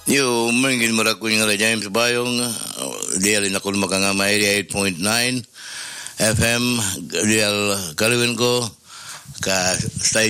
Yo, mungkin meraku yung James Bayong, dia rin ako makangama area 8.9 FM, dia kalawin ko, ka